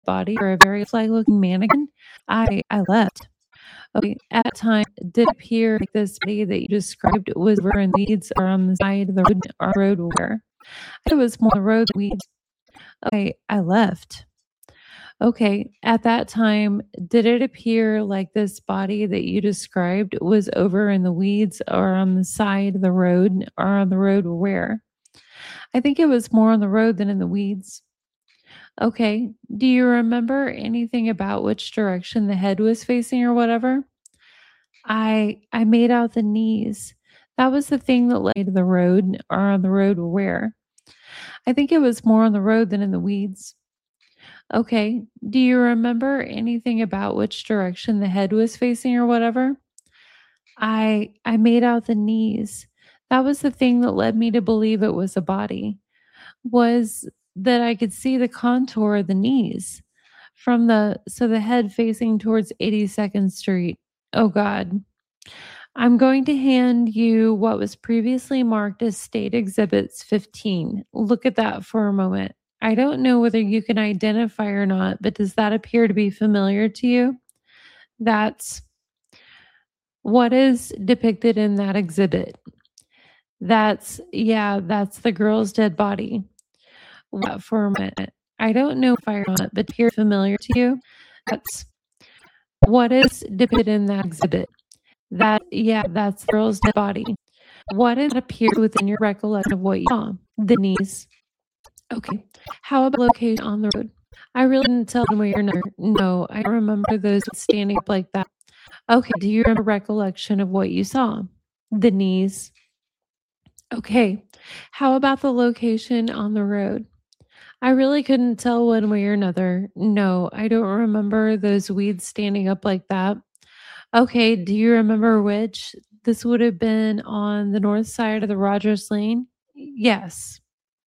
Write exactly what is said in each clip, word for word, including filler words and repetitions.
body or a very flag-looking mannequin? I I left. Okay, at that time, it did appear like this body that you described was over in weeds or on the side of the road or road where? It was more on the road than weeds. Okay, I left. Okay, at that time, did it appear like this body that you described was over in the weeds or on the side of the road or on the road where? I think it was more on the road than in the weeds. Okay, do you remember anything about which direction the head was facing or whatever? I I made out the knees. That was the thing that led to the road or on the road where? I think it was more on the road than in the weeds. Okay, do you remember anything about which direction the head was facing or whatever? I I made out the knees. That was the thing that led me to believe it was a body, was that I could see the contour of the knees from the so the head facing towards eighty-second Street. Oh God. I'm going to hand you what was previously marked as State Exhibits fifteen. Look at that for a moment. I don't know whether you can identify or not, but does that appear to be familiar to you? That's what is depicted in that exhibit. That's, yeah, that's the girl's dead body. What for a minute? I don't know if I not, but appear familiar to you. That's what is depicted in that exhibit. That, yeah, that's the girl's dead body. What is appeared within your recollection of what you saw? The knees. Okay. How about location on the road? I really didn't tell them where you're not. No, I remember those standing up like that. Okay. Do you remember recollection of what you saw? The knees. Okay. How about the location on the road? I really couldn't tell one way or another. No, I don't remember those weeds standing up like that. Okay, do you remember which? This would have been on the north side of the Rogers Lane? Yes.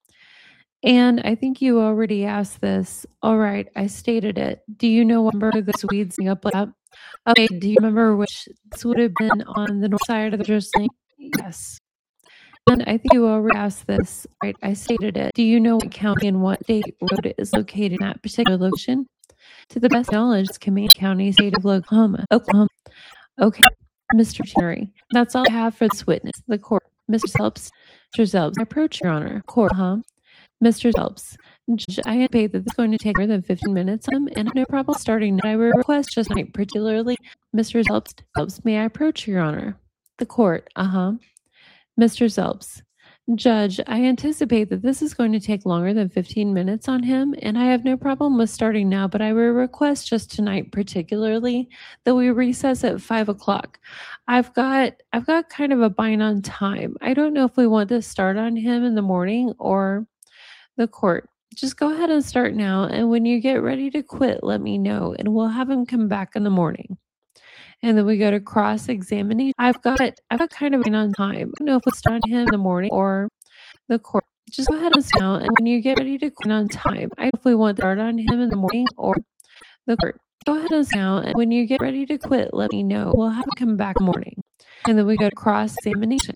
And I think you already asked this. All right, I stated it. Do you know what number this weeds up like that? Okay, do you remember which this would have been on the north side of the Rogers Lane? Yes. And I think you already asked this. Right, I stated it. Do you know what county and what state road is located in that particular location? To the best knowledge, it's Comanche County, state of Oklahoma. Oklahoma. Okay, Mister Cherry. That's all I have for this witness. The court. Mister Zelps. Mister Zelps. I approach Your Honor. Court, huh? Mister Zelps. Judge, I anticipate that this is going to take more than fifteen minutes, um, and I have no problem starting. I will request just tonight, particularly Mister Zelps. Zelps, may I approach Your Honor? The court. Uh-huh. Mister Zelps. Judge, I anticipate that this is going to take longer than fifteen minutes on him, and I have no problem with starting now, but I will request just tonight particularly that we recess at five o'clock. I've got I've got kind of a bind on time. I don't know if we want to start on him in the morning or the court. Just go ahead and start now, and when you get ready to quit, let me know, and we'll have him come back in the morning. And then we go to cross-examination. I've got I've got kind of an on time. I don't know if it's on him in the morning or the court. Just go ahead and now, and when you get ready to quit on time, I don't know if we want to start on him in the morning or the court. Go ahead and now, and when you get ready to quit, let me know. We'll have him come back in the morning. And then we go to cross-examination.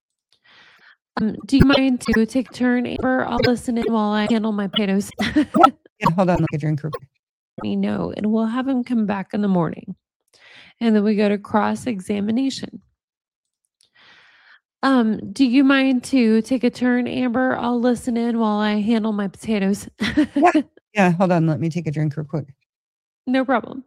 Um, do you mind to take a turn, Amber? I'll listen in while I handle my potatoes. Yeah, hold on, I'll get a drink. Let me know, and we'll have him come back in the morning. And then we go to cross-examination. Um, do you mind to take a turn, Amber? I'll listen in while I handle my potatoes. yeah, yeah, hold on. Let me take a drink real quick. No problem.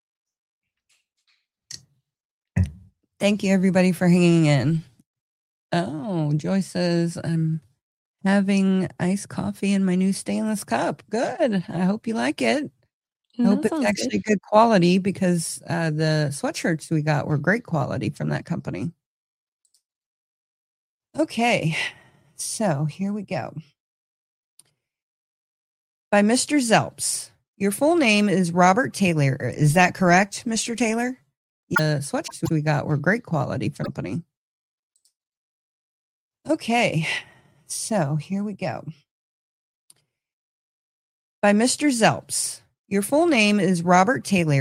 Thank you, everybody, for hanging in. Oh, Joyce says, I'm having iced coffee in my new stainless cup. Good. I hope you like it. I hope it's actually good. good quality because uh, the sweatshirts we got were great quality from that company. Okay, so here we go. By Mister Zelps. Your full name is Robert Taylor. Is that correct, Mister Taylor? The sweatshirts we got were great quality from the company. Okay, so here we go. By Mister Zelps. Your full name is Robert Taylor.